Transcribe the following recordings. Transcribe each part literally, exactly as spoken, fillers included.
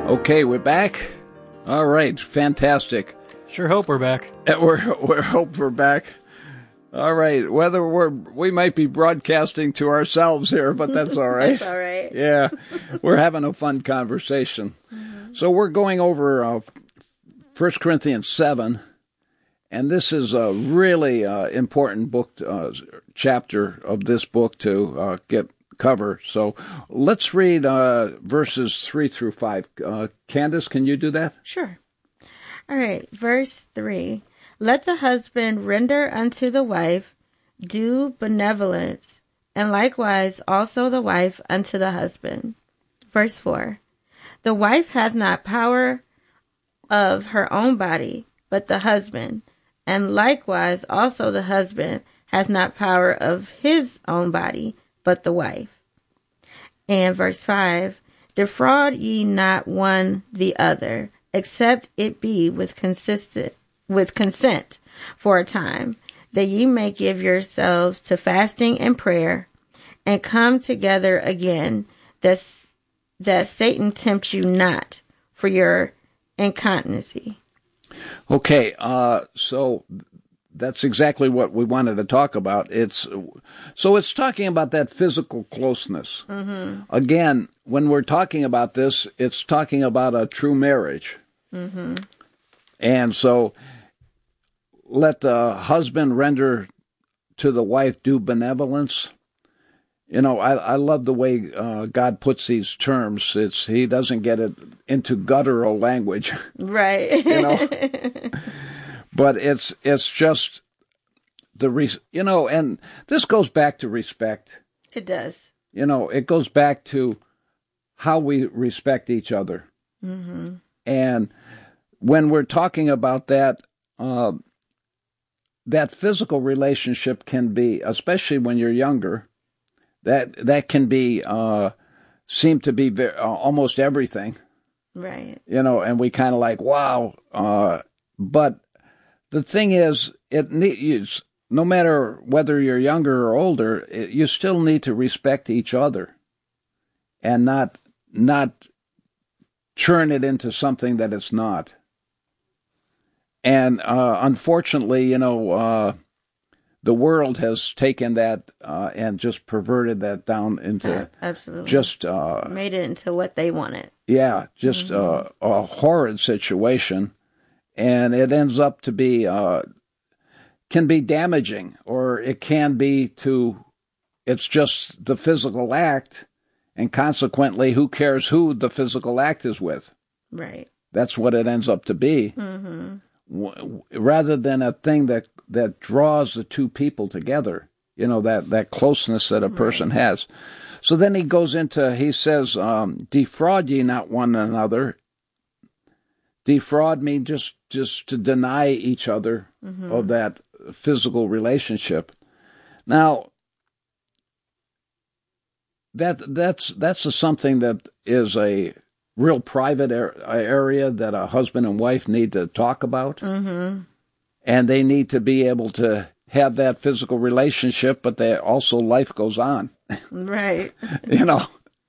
Okay, we're back. All right, fantastic. Sure hope we're back. Uh, We're we hope we're back. All right, whether we're we might be broadcasting to ourselves here, but that's all right. That's all right. Yeah, we're having a fun conversation. Mm-hmm. So we're going over uh, First Corinthians seven, and this is a really uh, important book uh, chapter of this book to uh, get cover. So let's read uh, verses three through five. Uh, Candace, can you do that? Sure. All right, verse three. Let the husband render unto the wife due benevolence, and likewise also the wife unto the husband. Verse four. The wife hath not power of her own body, but the husband, and likewise also the husband hath not power of his own body, but the wife. And verse five. Defraud ye not one the other, except it be with consistent with consent for a time, that ye may give yourselves to fasting and prayer, and come together again, that, that Satan tempt you not for your incontinency. Okay, uh, so that's exactly what we wanted to talk about. It's so it's talking about that physical closeness. Mm-hmm. Again, when we're talking about this, it's talking about a true marriage. Mm-hmm. And so let the husband render to the wife due benevolence. You know, I, I love the way uh, God puts these terms. It's he doesn't get it into guttural language. Right. You know? But it's it's just the, res- you know, and this goes back to respect. It does. You know, it goes back to how we respect each other. Mm-hmm. And when we're talking about that, uh, that physical relationship can be, especially when you're younger, that that can be, uh, seem to be very, uh, almost everything. Right. You know, and we kind of like, wow. Uh, but the thing is, it needs, no matter whether you're younger or older, it, you still need to respect each other and not not turn it into something that it's not. And uh, unfortunately, you know, uh, the world has taken that uh, and just perverted that down into uh, absolutely just uh, made it into what they wanted. Yeah, just mm-hmm. uh, a horrid situation, and it ends up to be uh, can be damaging, or it can be to. It's just the physical act, and consequently, who cares who the physical act is with? Right. That's what it ends up to be. Mm-hmm. Rather than a thing that, that draws the two people together, you know, that, that closeness that a person right. has. So then he goes into, he says, um, defraud ye not one another. Defraud means just, just to deny each other mm-hmm. of that physical relationship. Now, that that's that's a, something that is a real private area that a husband and wife need to talk about. Mm-hmm. And they need to be able to have that physical relationship, but they also, life goes on. Right. You know.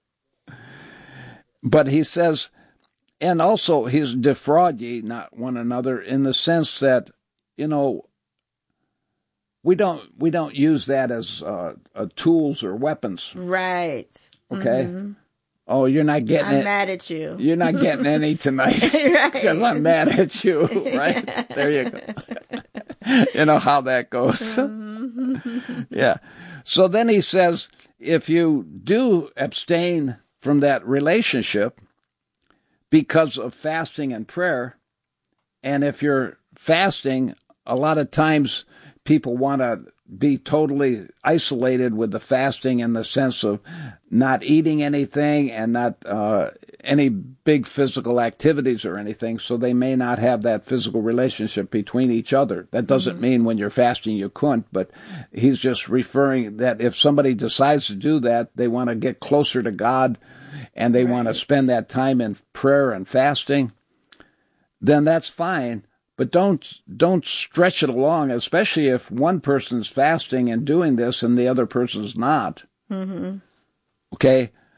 But he says, and also he's defraud ye not one another in the sense that, you know, we don't we don't use that as uh, uh, tools or weapons. Right. Okay. Mm-hmm. Oh, you're not getting I'm it. mad at you. You're not getting any tonight. Right. Because I'm mad at you, right? Yeah. There you go. You know how that goes. Mm-hmm. Yeah. So then he says, if you do abstain from that relationship because of fasting and prayer, and if you're fasting, a lot of times people want to be totally isolated with the fasting in the sense of not eating anything and not uh, any big physical activities or anything, so they may not have that physical relationship between each other. That doesn't mm-hmm. mean when you're fasting you couldn't, but he's just referring that if somebody decides to do that, they want to get closer to God and they right. want to spend that time in prayer and fasting, then that's fine. But don't don't stretch it along, especially if one person's fasting and doing this and the other person's not. Mm-hmm. Okay?